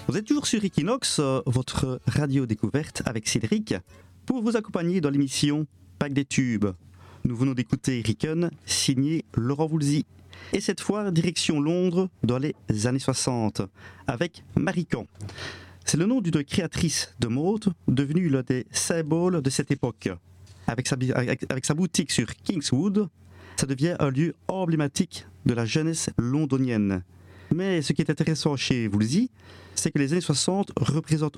Vous êtes toujours sur Equinox, votre radio découverte avec Cédric, pour vous accompagner dans l'émission Pack des Tubes. Nous venons d'écouter Ricken, signé Laurent Voulzy. Et cette fois, direction Londres dans les années 60, avec Marican. C'est le nom d'une créatrice de mode, devenue l'un des symboles de cette époque. Avec sa boutique sur Kingswood, ça devient un lieu emblématique de la jeunesse londonienne. Mais ce qui est intéressant chez Woolsey, c'est que les années 60 représentent